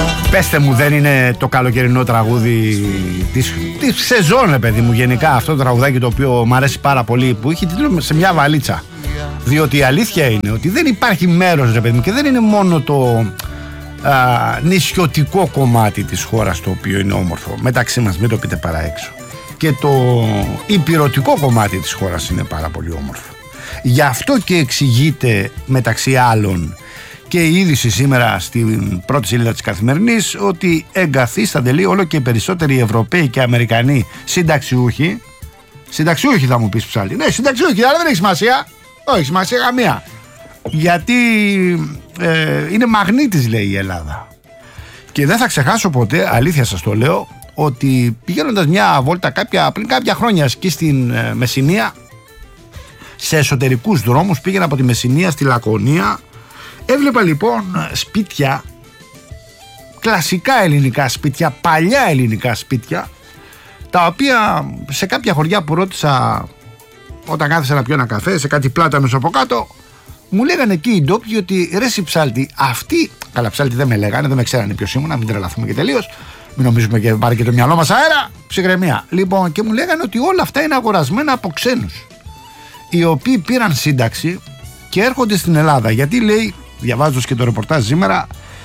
Πέστε μου, δεν είναι το καλοκαιρινό τραγούδι της σεζόν, ρε παιδί μου, γενικά αυτό το τραγουδάκι το οποίο μου αρέσει πάρα πολύ, που έχει τίτλο «Σε μια βαλίτσα». Διότι η αλήθεια είναι ότι δεν υπάρχει μέρος, ρε παιδί μου, και δεν είναι μόνο το νησιωτικό κομμάτι της χώρας το οποίο είναι όμορφο, μεταξύ μας, μην το πείτε παρά έξω, και το ηπειρωτικό κομμάτι της χώρας είναι πάρα πολύ όμορφο. Γι' αυτό και εξηγείται μεταξύ άλλων και η είδηση σήμερα στην πρώτη σελίδα της Καθημερινής ότι εγκαθίστανται λίγο όλο και περισσότεροι Ευρωπαίοι και Αμερικανοί συνταξιούχοι. Συνταξιούχοι θα μου πεις, Ψάλτη. Ναι, συνταξιούχοι, αλλά δεν έχει σημασία. Όχι σημασία καμία. Γιατί είναι μαγνήτης, λέει η Ελλάδα. Και δεν θα ξεχάσω ποτέ, αλήθεια σας το λέω, ότι πηγαίνοντας μια βόλτα πριν κάποια χρόνια εκεί στην Μεσσηνία, σε εσωτερικούς δρόμους, πήγαινα από τη Μεσσηνία στη Λακωνία. Έβλεπα λοιπόν σπίτια, κλασικά ελληνικά σπίτια, παλιά ελληνικά σπίτια, τα οποία σε κάποια χωριά που ρώτησα όταν κάθισα να πιω ένα καφέ, σε κάτι πλάτανος από κάτω, μου λέγανε εκεί οι ντόπιοι ότι ρε συ Ψάλτη, αυτοί, καλά Ψάλτη δεν με λέγανε, δεν με ξέρανε ποιος ήμουν, να μην τρελαθούμε και τελείως, μην νομίζουμε και πάρει και το μυαλό μας αέρα, ψυχραιμία. Λοιπόν, και μου λέγανε ότι όλα αυτά είναι αγορασμένα από ξένους, οι οποίοι πήραν σύνταξη και έρχονται στην Ελλάδα. Γιατί, λέει, διαβάζοντας και το ρεπορτάζ σήμερα,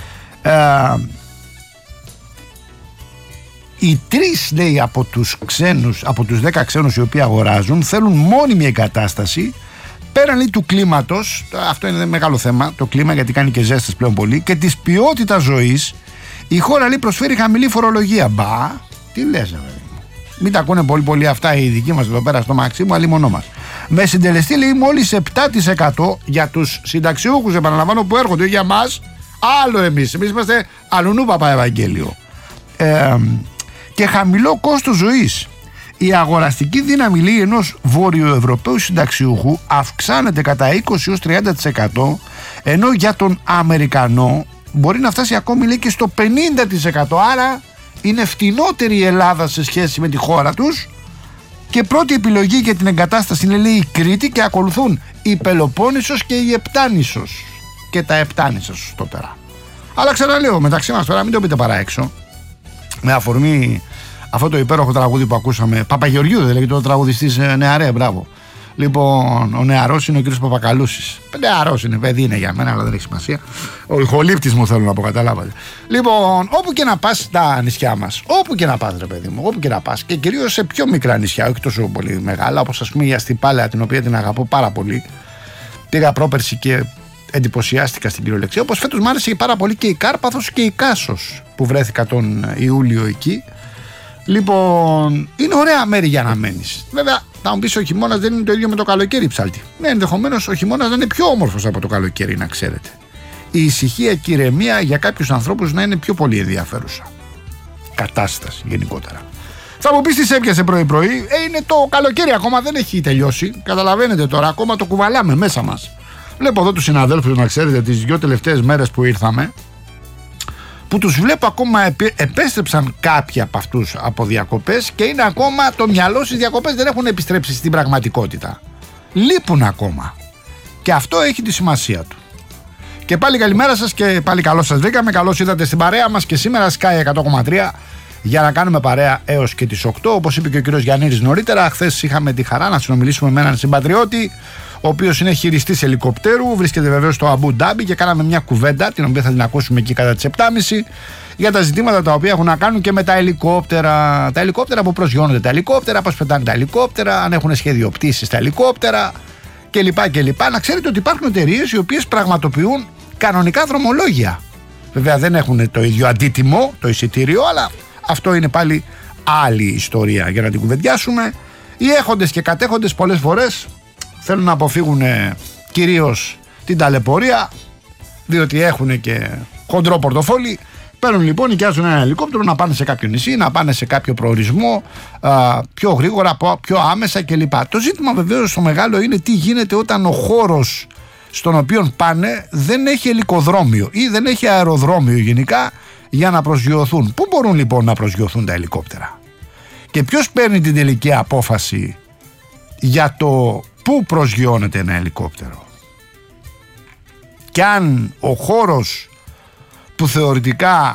οι 3, λέει, από τους 10 ξένους οι οποίοι αγοράζουν θέλουν μόνιμη εγκατάσταση πέραν, λέει, του κλίματος. Αυτό είναι μεγάλο θέμα, το κλίμα, γιατί κάνει και ζέστες πλέον πολύ, και της ποιότητας ζωής. Η χώρα, λέει, προσφέρει χαμηλή φορολογία. Μπα, τι λες, βέβαια. Μην τα ακούνε πολύ αυτά οι δικοί μας εδώ πέρα στο Μαξίμου, αλλή μονό μας. Με συντελεστή, λέει, μόλις 7% για τους συνταξιούχους, επαναλαμβάνω, που έρχονται για μας. Άλλο εμείς είμαστε αλουνού Παπα Ευαγγέλιο. Και χαμηλό κόστος ζωής. Η αγοραστική δύναμη, λέει, ενός βορειοευρωπαίου συνταξιούχου αυξάνεται κατά 20-30%, ενώ για τον Αμερικανό μπορεί να φτάσει ακόμη, λέει, και στο 50%. Άρα είναι φτηνότερη η Ελλάδα σε σχέση με τη χώρα τους, και πρώτη επιλογή για την εγκατάσταση είναι, λέει, η Κρήτη, και ακολουθούν η Πελοπόννησος και η Επτάνησος και τα Επτάνησος σωστότερα. Αλλά ξαναλέω, μεταξύ μας τώρα, μην το πείτε παρά έξω, με αφορμή αυτό το υπέροχο τραγούδι που ακούσαμε, Παπαγεωργιού δεν λέγεται, το τραγουδιστής, νεαρέ, μπράβο. Λοιπόν, ο νεαρός είναι ο κύριος Παπακαλούσης. Νεαρός είναι, παιδί είναι για μένα, αλλά δεν έχει σημασία. Ο ηχολήπτης μου, θέλω να πω, καταλάβατε. Λοιπόν, όπου και να πας στα νησιά μας, όπου και να πας, ρε παιδί μου, όπου και να πας, και κυρίως σε πιο μικρά νησιά, όχι τόσο πολύ μεγάλα, όπως ας πούμε η Αστυπάλαια, την οποία την αγαπώ πάρα πολύ. Πήγα πρόπερση και εντυπωσιάστηκα στην κυριολεξία. Όπως φέτος μου άρεσε πάρα πολύ και η Κάρπαθος και η Κάσος που βρέθηκα τον Ιούλιο εκεί. Λοιπόν, είναι ωραία μέρη για να μένεις. Βέβαια, θα μου πεις, ο χειμώνας δεν είναι το ίδιο με το καλοκαίρι, Ψάλτη. Ναι, ενδεχομένως ο χειμώνας να είναι πιο όμορφος από το καλοκαίρι, να ξέρετε. Η ησυχία και η ηρεμία για κάποιους ανθρώπους να είναι πιο πολύ ενδιαφέρουσα κατάσταση γενικότερα. Θα μου πεις, τι σε έπιασε πρωί-πρωί. Είναι το καλοκαίρι, ακόμα δεν έχει τελειώσει. Καταλαβαίνετε τώρα, ακόμα το κουβαλάμε μέσα μας. Βλέπω εδώ τους συναδέλφους, να ξέρετε, τις 2 τελευταίες μέρες που ήρθαμε, που τους βλέπω ακόμα, επέστρεψαν κάποιοι από αυτούς από διακοπές και είναι ακόμα το μυαλό στις διακοπές, δεν έχουν επιστρέψει στην πραγματικότητα. Λείπουν ακόμα. Και αυτό έχει τη σημασία του. Και πάλι καλημέρα σας και πάλι καλώς σας βρήκαμε. Καλώς ήρθατε στην παρέα μας και σήμερα Sky 100,3 για να κάνουμε παρέα έως και τις 8. Όπως είπε και ο κύριος Γιαννίδης νωρίτερα, χθες είχαμε τη χαρά να συνομιλήσουμε με έναν συμπατριώτη, ο οποίος είναι χειριστής ελικοπτέρου, βρίσκεται βεβαίως στο Αμπού Ντάμπι, και κάναμε μια κουβέντα, την οποία θα την ακούσουμε εκεί κατά τις 7.30, για τα ζητήματα τα οποία έχουν να κάνουν και με τα ελικόπτερα. Τα ελικόπτερα που προσγειώνονται, τα ελικόπτερα, πώς πετάνε τα ελικόπτερα, αν έχουν σχέδιο πτήσης τα ελικόπτερα κλπ. Να ξέρετε ότι υπάρχουν εταιρείες οι οποίες πραγματοποιούν κανονικά δρομολόγια. Βέβαια δεν έχουν το ίδιο αντίτιμο, το εισιτήριο, αλλά αυτό είναι πάλι άλλη ιστορία για να την κουβεντιάσουμε. Οι έχοντες και κατέχοντες πολλές φορές θέλουν να αποφύγουν κυρίως την ταλαιπωρία, διότι έχουν και χοντρό πορτοφόλι. Παίρνουν λοιπόν, νοικιάζουν ένα ελικόπτερο να πάνε σε κάποιο νησί, να πάνε σε κάποιο προορισμό πιο γρήγορα, πιο άμεσα κλπ. Το ζήτημα βεβαίως το μεγάλο είναι τι γίνεται όταν ο χώρος στον οποίο πάνε δεν έχει ελικοδρόμιο ή δεν έχει αεροδρόμιο γενικά για να προσγειωθούν. Πού μπορούν λοιπόν να προσγειωθούν τα ελικόπτερα? Και ποιος παίρνει την τελική απόφαση για το πού προσγειώνεται ένα ελικόπτερο? Και αν ο χώρος που θεωρητικά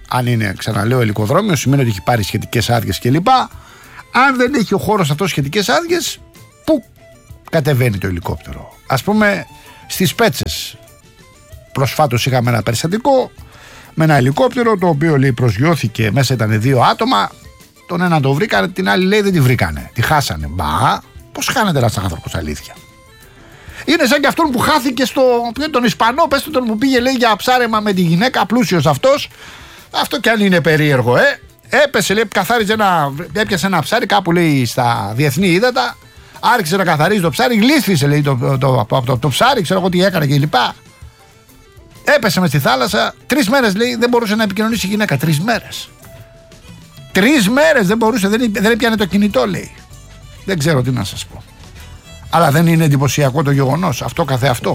αν είναι, ξαναλέω, ελικοδρόμιο, σημαίνει ότι έχει πάρει σχετικές άδειες κλπ. Αν δεν έχει ο χώρος αυτός σχετικές άδειες, πού κατεβαίνει το ελικόπτερο? Ας πούμε στις Πέτσες. Προσφάτως είχαμε ένα περιστατικό με ένα ελικόπτερο, το οποίο λέει προσγειώθηκε, μέσα ήταν 2 άτομα. Τον ένα το βρήκανε, την άλλη λέει δεν τη βρήκανε. Τη χάσανε. Μπα, πώς χάνεται ένας άνθρωπος, αλήθεια? Είναι σαν και αυτόν που χάθηκε τον Ισπανό, πες τον που πήγε λέει για ψάρεμα με τη γυναίκα, πλούσιος αυτός. Αυτό κι αν είναι περίεργο, Έπεσε, λέει, έπιασε ένα ψάρι κάπου, λέει, στα διεθνή ύδατα. Άρχισε να καθαρίζει το ψάρι, γλίστρισε, λέει, το ψάρι, ξέρω εγώ τι έκανε κλπ. Έπεσε μες στη θάλασσα. 3 μέρες, λέει, δεν μπορούσε να επικοινωνήσει η γυναίκα. 3 μέρες. 3 μέρες δεν μπορούσε, δεν έπιανε το κινητό, λέει. Δεν ξέρω τι να σας πω. Αλλά δεν είναι εντυπωσιακό το γεγονός αυτό καθεαυτό?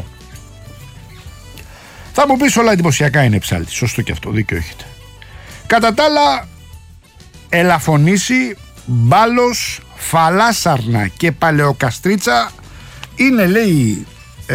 Θα μου πεις όλα εντυπωσιακά είναι, ψάλτη. Σωστό και αυτό, δίκιο έχετε. Κατά τα άλλα, Ελαφωνήσει, Μπάλος, Φαλάσσαρνα και Παλαιοκαστρίτσα είναι, λέει,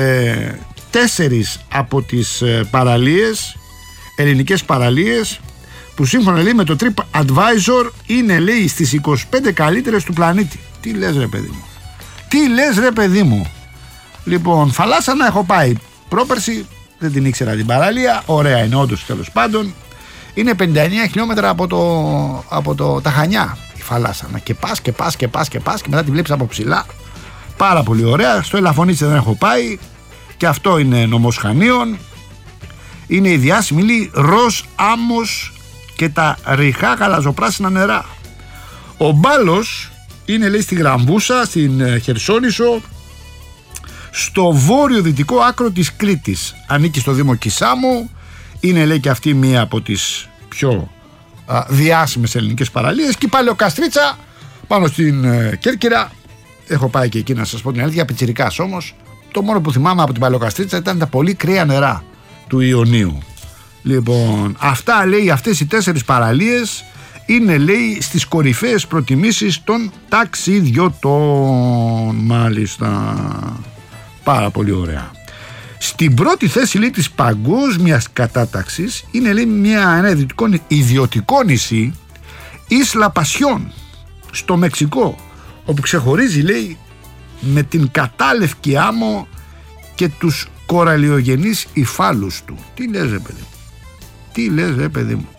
4 από τις παραλίες, ελληνικές παραλίες, που σύμφωνα, λέει, με το TripAdvisor είναι, λέει, στις 25 καλύτερες του πλανήτη. Τι λες ρε παιδί μου? Τι λες ρε παιδί μου? Λοιπόν, Φαλάσσαρνα έχω πάει πρόπερση, δεν την ήξερα την παραλία, ωραία είναι όντως, τέλος πάντων. Είναι 59 χιλιόμετρα από τα Χανιά η Φαλάσσαρνα, και πας και μετά τη βλέπεις από ψηλά. Πάρα πολύ ωραία. Στο Ελαφωνίτσι δεν έχω πάει, και αυτό είναι νομός Χανίων. Είναι η διάσημη, λέει, ροζ άμμος και τα ρηχά γαλαζοπράσινα νερά. Ο Μπάλος είναι, λέει, στη Γραμβούσα, στην Χερσόνησο, στο βόρειο-δυτικό άκρο της Κρήτης. Ανήκει στο Δήμο Κισάμου. Είναι, λέει, και αυτή μία από τις πιο διάσημες ελληνικές παραλίες. Και η Παλαιοκαστρίτσα πάνω στην Κέρκυρα. Έχω πάει και εκεί, να σας πω την αλήθεια, πιτσιρικάς όμως. Το μόνο που θυμάμαι από την Παλαιοκαστρίτσα ήταν τα πολύ κρύα νερά του Ιωνίου. Λοιπόν, αυτά, λέει, αυτές οι 4 παραλίες είναι, λέει, στις κορυφαίες προτιμήσεις των ταξιδιωτών. Μάλιστα. Πάρα πολύ ωραία. Στην πρώτη θέση, λέει, της παγκόσμιας κατάταξης είναι, λέει, ένα ιδιωτικό νησί, Ίσλα Πασιόν, στο Μεξικό, όπου ξεχωρίζει, λέει, με την κατάλευκη άμμο και τους κοραλιογενείς υφάλους του. Τι λες ρε παιδί μου? Τι λες ρε παιδί μου?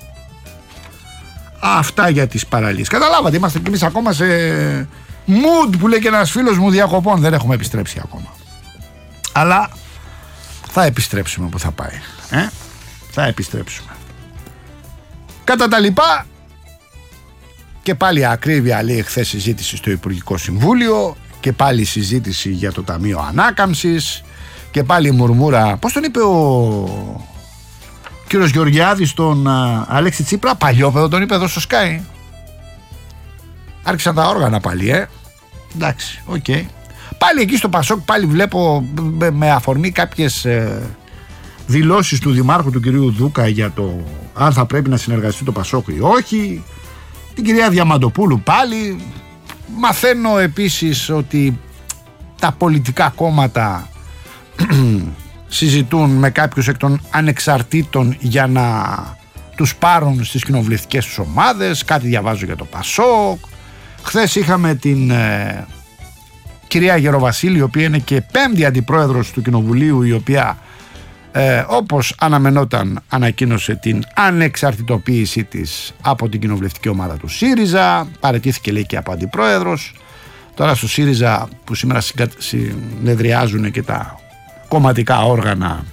Αυτά για τις παραλίες. Καταλάβατε, είμαστε κι εμείς ακόμα σε mood που λέει και ένας φίλος μου, διακοπών. Δεν έχουμε επιστρέψει ακόμα. Αλλά θα επιστρέψουμε που θα πάει. Θα επιστρέψουμε. Κατά τα λοιπά, και πάλι ακρίβεια, λέει, χθες συζήτηση στο Υπουργικό Συμβούλιο, και πάλι συζήτηση για το Ταμείο Ανάκαμψης, και πάλι μουρμούρα. Πώς τον είπε ο κύριος Γεωργιάδης τον Αλέξη Τσίπρα? Παλιόπαιδο τον είπε εδώ στο Sky. Άρχισαν τα όργανα πάλι, εντάξει, οκ. Πάλι εκεί στο Πασόκ, πάλι βλέπω με αφορμή κάποιες δηλώσεις του Δημάρχου του κυρίου Δούκα για το αν θα πρέπει να συνεργαστεί το Πασόκ ή όχι. Την κυρία Διαμαντοπούλου πάλι. Μαθαίνω επίσης ότι τα πολιτικά κόμματα συζητούν με κάποιους εκ των ανεξαρτήτων για να τους πάρουν στις κοινοβουλευτικές τους ομάδες. Κάτι διαβάζω για το Πασόκ. Χθες είχαμε την κυρία Γεροβασίλη, η οποία είναι και 5η αντιπρόεδρος του Κοινοβουλίου, η οποία όπως αναμενόταν ανακοίνωσε την ανεξαρτητοποίησή της από την κοινοβουλευτική ομάδα του ΣΥΡΙΖΑ. Παραιτήθηκε, λέει, και από αντιπρόεδρος. Τώρα στο ΣΥΡΙΖΑ, που σήμερα συνεδριάζουν και τα κομματικά όργανα,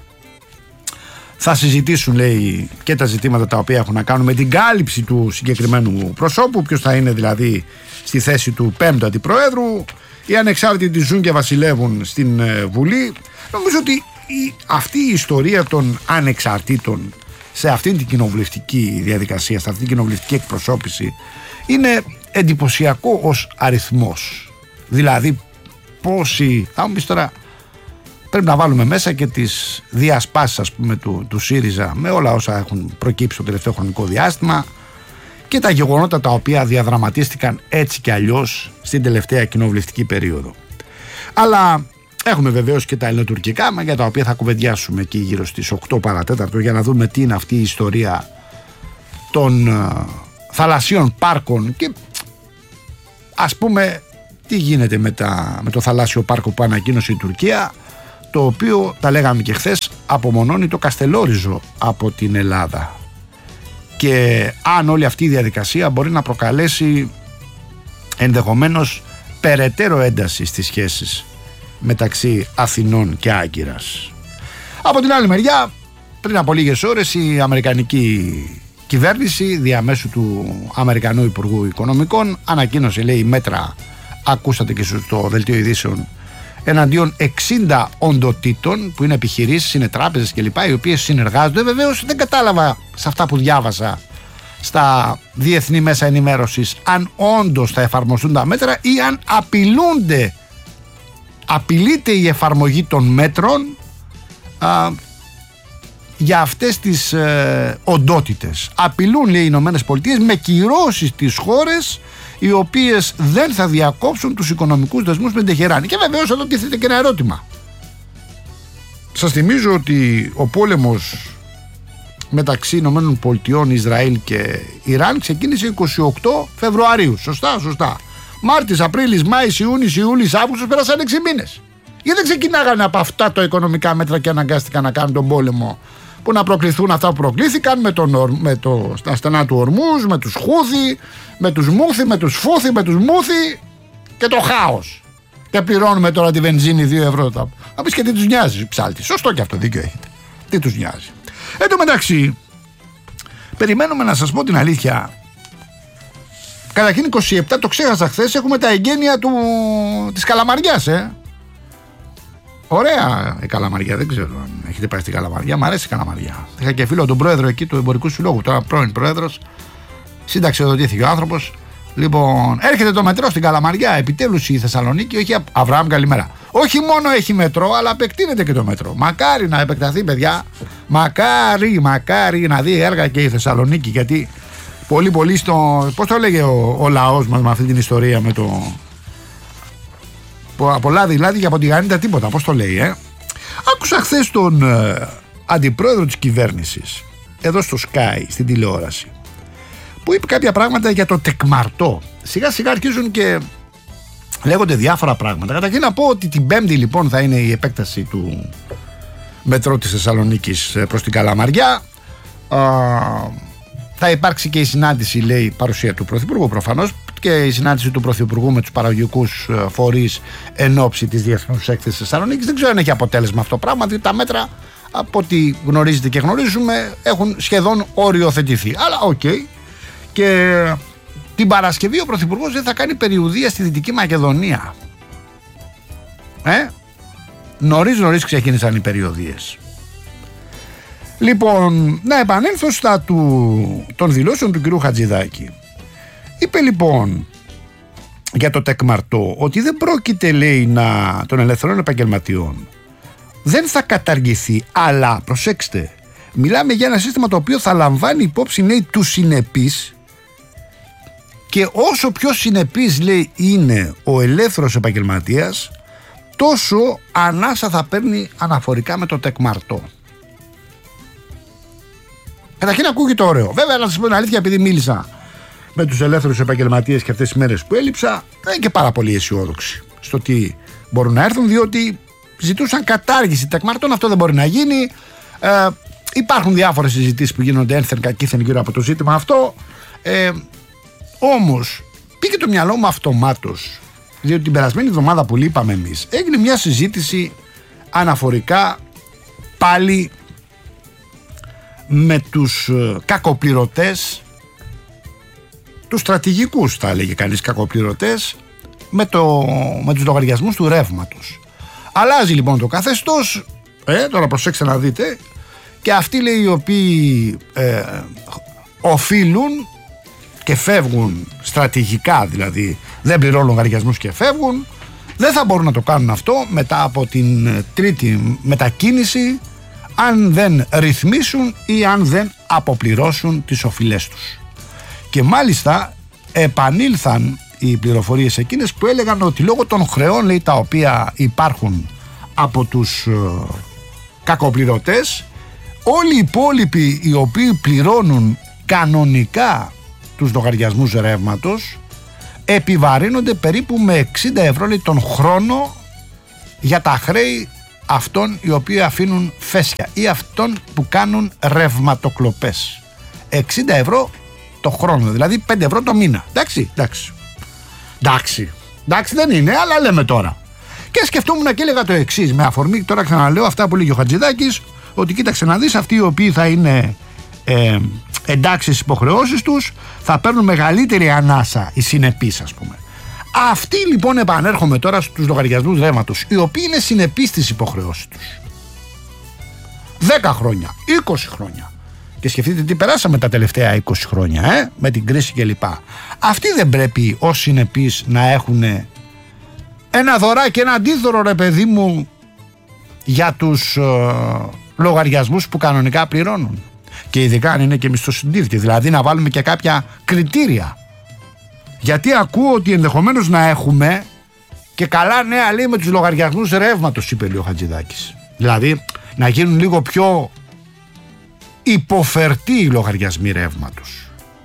θα συζητήσουν, λέει, και τα ζητήματα τα οποία έχουν να κάνουν με την κάλυψη του συγκεκριμένου προσώπου, ποιος θα είναι δηλαδή στη θέση του 5ου αντιπροέδρου. Οι ανεξάρτητοι ζουν και βασιλεύουν στην Βουλή. Νομίζω ότι αυτή η ιστορία των ανεξαρτήτων σε αυτήν την κοινοβουλευτική διαδικασία, σε αυτήν την κοινοβουλευτική εκπροσώπηση, είναι εντυπωσιακό ως αριθμός. Δηλαδή πόσοι, θα μου πεις τώρα, πρέπει να βάλουμε μέσα και τις διασπάσεις, ας πούμε, του ΣΥΡΙΖΑ με όλα όσα έχουν προκύψει το τελευταίο χρονικό διάστημα και τα γεγονότα τα οποία διαδραματίστηκαν έτσι και αλλιώς στην τελευταία κοινοβουλευτική περίοδο. Αλλά έχουμε βεβαίως και τα ελληνοτουρκικά, για τα οποία θα κουβεντιάσουμε εκεί γύρω στις 8 παρατέταρτο, για να δούμε τι είναι αυτή η ιστορία των θαλασσίων πάρκων και ας πούμε τι γίνεται με το θαλάσσιο πάρκο που ανακοίνωσε η Τουρκία, το οποίο, τα λέγαμε και χθες, απομονώνει το Καστελόριζο από την Ελλάδα. Και αν όλη αυτή η διαδικασία μπορεί να προκαλέσει ενδεχομένως περαιτέρω ένταση στις σχέσεις μεταξύ Αθηνών και Άγκυρας. Από την άλλη μεριά, πριν από λίγες ώρες η αμερικανική κυβέρνηση διαμέσου του Αμερικανού Υπουργού Οικονομικών ανακοίνωσε, λέει, μέτρα, ακούσατε και στο δελτίο ειδήσεων, εναντίον 60 οντοτήτων που είναι επιχειρήσεις, είναι τράπεζες κλπ, οι οποίες συνεργάζονται. Βεβαίως δεν κατάλαβα σε αυτά που διάβασα στα διεθνή μέσα ενημέρωσης αν όντως θα εφαρμοστούν τα μέτρα ή αν απειλείται η εφαρμογή των μέτρων για αυτές τις οντότητες. Απειλούν, λέει, οι Ηνωμένες Πολιτείες με κυρώσεις τις χώρες οι οποίες δεν θα διακόψουν τους οικονομικούς δεσμούς με την Τεχεράνη. Και βεβαίως εδώ τίθεται και ένα ερώτημα. Σας θυμίζω ότι ο πόλεμος μεταξύ Ηνωμένων Πολιτειών, Ισραήλ και Ιράν ξεκίνησε 28 Φεβρουαρίου. Σωστά. Μάρτης, Απρίλης, Μάης, Ιούνις, Ιούλης, Αύγουστος, πέρασαν 6 μήνες. Γιατί δεν ξεκινάγανε από αυτά τα οικονομικά μέτρα και αναγκάστηκαν να κάνουν τον πόλεμο, που να προκληθούν αυτά που προκλήθηκαν στα στενά του Ορμούζ, με τους Χούθη, με τους Μούθη, με τους Φούθη, με τους Μούθη και το χάος. Και πληρώνουμε τώρα τη βενζίνη 2 ευρώ. Να πεις και τι τους νοιάζει, ψάλτη. Σωστό και αυτό, δίκιο έχετε. Τι τους νοιάζει. Εν τω μεταξύ, περιμένουμε, να σας πω την αλήθεια. Καταρχήν 27, το ξέχασα χθες, έχουμε τα εγγένεια της Καλαμαριάς, Ωραία η Καλαμαριά, δεν ξέρω αν έχετε πάει στην Καλαμαριά. Μ' αρέσει η Καλαμαριά. Είχα και φίλο τον πρόεδρο εκεί του Εμπορικού Συλλόγου, τώρα πρώην πρόεδρος. Συνταξιοδοτήθηκε ο άνθρωπος. Λοιπόν, έρχεται το μετρό στην Καλαμαριά. Επιτέλους η Θεσσαλονίκη, όχι Αβραάμ, καλημέρα. Όχι μόνο έχει μετρό, αλλά επεκτείνεται και το μετρό. Μακάρι να επεκταθεί, παιδιά. Μακάρι να δει έργα και η Θεσσαλονίκη. Γιατί πολύ στο. Πώς το έλεγε ο λαός μας με αυτή την ιστορία με το. Από λάδι και από τη γανίτα τίποτα, πώς το λέει, Άκουσα χθες τον αντιπρόεδρο της κυβέρνησης εδώ στο Sky, στην τηλεόραση, που είπε κάποια πράγματα για το τεκμαρτό. Σιγά σιγά αρχίζουν και λέγονται διάφορα πράγματα. Καταρχήν να πω ότι την Πέμπτη λοιπόν θα είναι η επέκταση του μετρό της Θεσσαλονίκης προς την Καλαμαριά. Θα υπάρξει και η συνάντηση, λέει, παρουσία του Πρωθυπουργού προφανώς, και η συνάντηση του Πρωθυπουργού με τους παραγωγικούς φορείς εν ώψη της Διεθνούς Έκθεσης Θεσσαλονίκης. Δεν ξέρω αν έχει αποτέλεσμα αυτό το πράγμα, διότι τα μέτρα, από ό,τι γνωρίζετε και γνωρίζουμε, έχουν σχεδόν οριοθετηθεί. Αλλά οκ. Και την Παρασκευή ο Πρωθυπουργός δεν θα κάνει περιουδεία στη Δυτική Μακεδονία. Νωρίς ξεκίνησαν οι περιοδίες. Λοιπόν, να επανέλθω στα των δηλώσεων του κ. Χατζηδάκη. Είπε λοιπόν για το τεκμαρτό ότι δεν πρόκειται, λέει, των ελευθερών επαγγελματιών. Δεν θα καταργηθεί, αλλά προσέξτε, μιλάμε για ένα σύστημα το οποίο θα λαμβάνει υπόψη, λέει, του συνεπείς, και όσο πιο συνεπής, λέει, είναι ο ελεύθερος επαγγελματίας, τόσο ανάσα θα παίρνει αναφορικά με το τεκμαρτό. Καταρχήν ακούγεται ωραίο. Βέβαια, να σας πω την αλήθεια, επειδή μίλησα με τους ελεύθερους επαγγελματίες και αυτές τις μέρες που έλειψα, δεν είναι και πάρα πολύ αισιόδοξοι στο τι μπορούν να έρθουν, διότι ζητούσαν κατάργηση τεκμαρτών. Αυτό δεν μπορεί να γίνει. Υπάρχουν διάφορες συζητήσεις που γίνονται ένθεν κακήθεν γύρω από το ζήτημα αυτό. Όμως πήγε το μυαλό μου αυτομάτως, διότι την περασμένη εβδομάδα που λείπαμε εμείς έγινε μια συζήτηση αναφορικά πάλι με τους κακοπληρωτές, τους στρατηγικούς θα έλεγε κανείς κακοπληρωτές, με τους λογαριασμούς του ρεύματος. Αλλάζει λοιπόν το καθεστώς, τώρα προσέξτε να δείτε, και αυτοί, λέει, οι οποίοι οφείλουν και φεύγουν στρατηγικά, δηλαδή δεν πληρώνουν λογαριασμούς και φεύγουν, δεν θα μπορούν να το κάνουν αυτό μετά από την τρίτη μετακίνηση, αν δεν ρυθμίσουν ή αν δεν αποπληρώσουν τις οφειλές τους. Και μάλιστα επανήλθαν οι πληροφορίες εκείνες που έλεγαν ότι λόγω των χρεών, λέει, τα οποία υπάρχουν από τους κακοπληρωτές, όλοι οι υπόλοιποι οι οποίοι πληρώνουν κανονικά τους λογαριασμούς ρεύματος επιβαρύνονται περίπου με 60 ευρώ τον χρόνο για τα χρέη αυτών οι οποίοι αφήνουν φέσια ή αυτών που κάνουν ρευματοκλοπές. 60 ευρώ το χρόνο, δηλαδή 5 ευρώ το μήνα. Εντάξει δεν είναι, αλλά λέμε τώρα. Και σκεφτόμουν και έλεγα το εξής, με αφορμή, τώρα ξαναλέω αυτά που λέγει ο Χατζηδάκης, ότι κοίταξε να δεις, αυτοί οι οποίοι θα είναι εντάξει στις υποχρεώσεις τους θα παίρνουν μεγαλύτερη ανάσα, οι συνεπείς ας πούμε. Αυτοί λοιπόν, επανέρχομαι τώρα στους λογαριασμούς ρεύματος, οι οποίοι είναι συνεπείς στις υποχρεώσεις τους 10 χρόνια, 20 χρόνια, και σκεφτείτε τι περάσαμε τα τελευταία 20 χρόνια με την κρίση κλπ. Αυτοί δεν πρέπει ως συνεπείς να έχουν ένα δωράκι, ένα αντίδωρο, ρε παιδί μου, για τους λογαριασμούς που κανονικά πληρώνουν? Και ειδικά αν είναι και μισθοσυντήρητοι, δηλαδή να βάλουμε και κάποια κριτήρια. Γιατί ακούω ότι ενδεχομένως να έχουμε και καλά νέα, λέει, με τους λογαριασμούς ρεύματος, είπε, λέει ο Χατζηδάκης. Δηλαδή να γίνουν λίγο πιο υποφερτοί οι λογαριασμοί ρεύματος.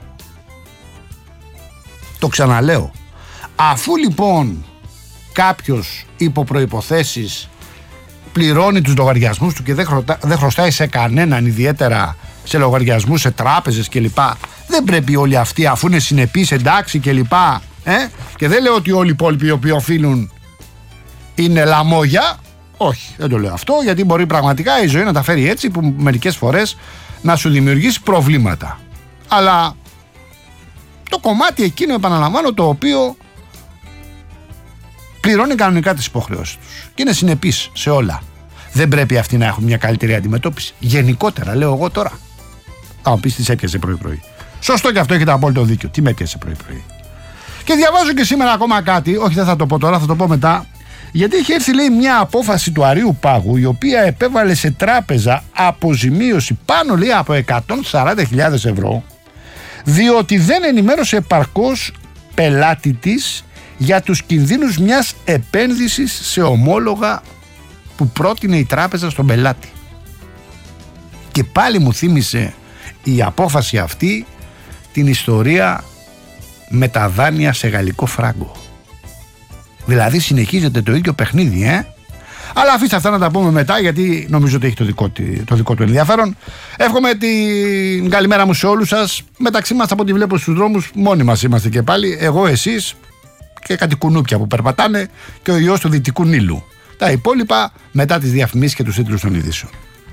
Το ξαναλέω, αφού λοιπόν κάποιος υπό προϋποθέσεις πληρώνει τους λογαριασμούς του και δεν χρωστάει σε κανέναν, ιδιαίτερα σε λογαριασμούς, σε τράπεζες κλπ, δεν πρέπει όλοι αυτοί, αφού είναι συνεπείς, εντάξει κλπ, και δεν λέω ότι όλοι οι υπόλοιποι οι οποίοι οφείλουν είναι λαμόγια. Όχι, δεν το λέω αυτό, γιατί μπορεί πραγματικά η ζωή να τα φέρει έτσι, που μερικές φορές να σου δημιουργήσει προβλήματα. Αλλά το κομμάτι εκείνο, επαναλαμβάνω, το οποίο πληρώνει κανονικά τις υποχρεώσεις τους και είναι συνεπείς σε όλα, δεν πρέπει αυτοί να έχουν μια καλύτερη αντιμετώπιση? Γενικότερα, λέω εγώ τώρα. Θα μου πεις, τι σε έπιασε πρωί-πρωί. Σωστό, και αυτό, έχετε απόλυτο δίκιο. Τι με έπιασε πρωί-πρωί? Και διαβάζω και σήμερα ακόμα κάτι, όχι, δεν θα το πω τώρα, θα το πω μετά. Γιατί έχει έρθει, λέει, μια απόφαση του Αρείου Πάγου, η οποία επέβαλε σε τράπεζα αποζημίωση πάνω, λέει, από 140.000 ευρώ, διότι δεν ενημέρωσε επαρκώς πελάτη της για τους κινδύνους μιας επένδυσης σε ομόλογα που πρότεινε η τράπεζα στον πελάτη. Και πάλι μου θύμισε η απόφαση αυτή την ιστορία με τα δάνεια σε γαλλικό φράγκο. Δηλαδή συνεχίζεται το ίδιο παιχνίδι, Αλλά αφήστε αυτά να τα πούμε μετά, γιατί νομίζω ότι έχει το δικό του ενδιαφέρον. Εύχομαι την καλημέρα μου σε όλους σας. Μεταξύ μας, από ό,τι βλέπω στους δρόμους, μόνοι μας είμαστε και πάλι. Εγώ, εσείς και κάτι κουνούπια που περπατάνε και ο ιός του Δυτικού Νείλου. Τα υπόλοιπα μετά τις διαφημίσεις και τους τίτλους των ειδήσεων.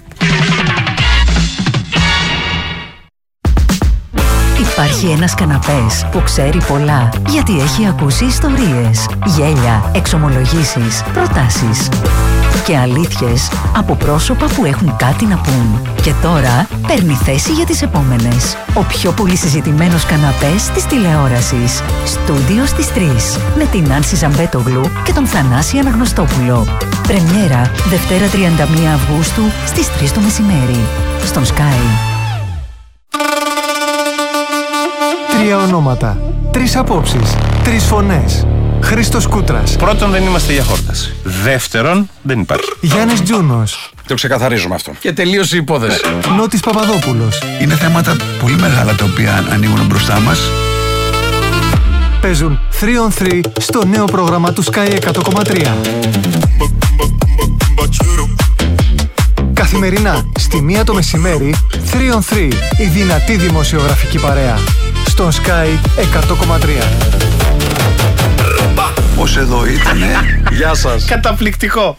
Υπάρχει ένας καναπές που ξέρει πολλά, γιατί έχει ακούσει ιστορίες, γέλια, εξομολογήσεις, προτάσεις και αλήθειες από πρόσωπα που έχουν κάτι να πούν. Και τώρα παίρνει θέση για τις επόμενες. Ο πιο πολύ συζητημένος καναπές της τηλεόρασης. Στούντιο στις 3. Με την Άνση Ζαμπέτογλου και τον Θανάση Αναγνωστόπουλο. Πρεμιέρα Δευτέρα 31 Αυγούστου στις 3 το μεσημέρι. Στον Sky. 3 ονόματα, 3 απόψεις, 3 φωνές. Χρήστος Κούτρας. Πρώτον, δεν είμαστε για χόρταση. Δεύτερον, δεν υπάρχει. Γιάννης Τζούνος. Το ξεκαθαρίζουμε αυτό. Και τελείωσε η υπόθεση. Νότης Παπαδόπουλος. Είναι θέματα πολύ μεγάλα τα οποία ανοίγουν μπροστά μας. Παίζουν 3 on 3 στο νέο πρόγραμμα του Sky 100,3. Καθημερινά στη 1 το μεσημέρι, 3 on 3, η δυνατή δημοσιογραφική παρέα. Στον Sky 100,3. Πώς εδώ ήτανε. Γεια σας. Καταπληκτικό.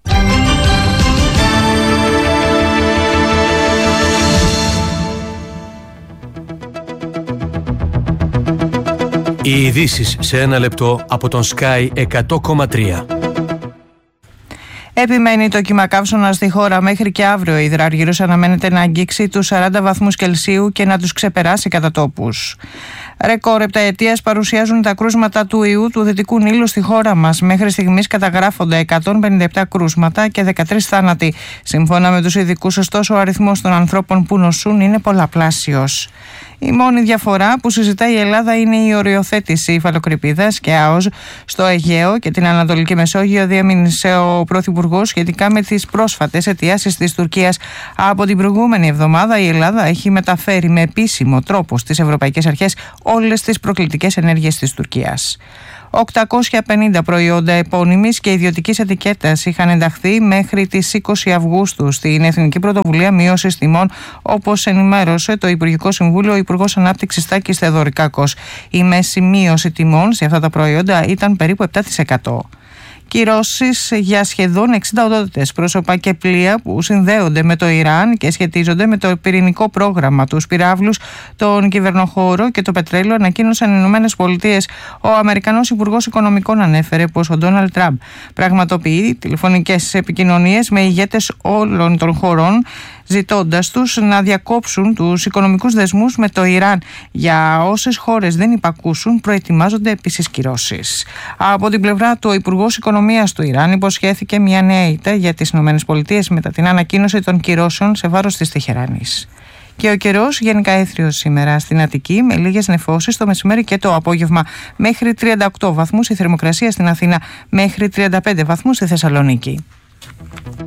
Οι ειδήσεις σε 1 λεπτό από τον Sky 100,3. Επιμένει το κύμα καύσωνα στη χώρα μέχρι και αύριο. Η υδραργύρος αναμένεται να αγγίξει τους 40 βαθμούς Κελσίου και να τους ξεπεράσει κατά τόπους. Ρεκόρ επταετίας παρουσιάζουν τα κρούσματα του ιού του Δυτικού Νείλου στη χώρα μας. Μέχρι στιγμής καταγράφονται 157 κρούσματα και 13 θάνατοι. Σύμφωνα με τους ειδικούς, ωστόσο, ο αριθμός των ανθρώπων που νοσούν είναι πολλαπλάσιος. Η μόνη διαφορά που συζητάει η Ελλάδα είναι η οριοθέτηση υφαλοκρηπίδας και ΑΟΣ στο Αιγαίο και την Ανατολική Μεσόγειο, διαμήνυσε ο Πρωθυπουργός σχετικά με τις πρόσφατες αιτιάσεις της Τουρκίας. Από την προηγούμενη εβδομάδα η Ελλάδα έχει μεταφέρει με επίσημο τρόπο στις ευρωπαϊκές αρχές όλες τις προκλητικές ενέργειες της Τουρκίας. 850 προϊόντα επώνυμης και ιδιωτικής ετικέτας είχαν ενταχθεί μέχρι τις 20 Αυγούστου στην Εθνική Πρωτοβουλία Μείωσης Τιμών, όπως ενημέρωσε το Υπουργικό Συμβούλιο, ο Υπουργός Ανάπτυξης Τάκης Θεοδωρικάκος. Η μέση μείωση τιμών σε αυτά τα προϊόντα ήταν περίπου 7%. Κυρώσεις για σχεδόν 60 οντότητες, πρόσωπα και πλοία που συνδέονται με το Ιράν και σχετίζονται με το πυρηνικό πρόγραμμα, τους πυράβλους, τον κυβερνοχώρο και το πετρέλαιο, ανακοίνωσαν οι ΗΠΑ. Ο Αμερικανός Υπουργός Οικονομικών ανέφερε πως ο Ντόναλντ Τραμπ πραγματοποιεί τηλεφωνικές επικοινωνίες με ηγέτες όλων των χωρών, ζητώντας τους να διακόψουν τους οικονομικούς δεσμούς με το Ιράν. Για όσες χώρες δεν υπακούσουν, προετοιμάζονται επίσης κυρώσεις. Από την πλευρά του, ο Υπουργός Οικονομίας του Ιράν υποσχέθηκε μια νέα ήττα για τις ΗΠΑ μετά την ανακοίνωση των κυρώσεων σε βάρος της Τεχεράνης. Και ο καιρός γενικά έθριος σήμερα στην Αττική, με λίγες νεφώσεις το μεσημέρι και το απόγευμα. Μέχρι 38 βαθμούς η θερμοκρασία στην Αθήνα, μέχρι 35 βαθμούς στη Θεσσαλονίκη.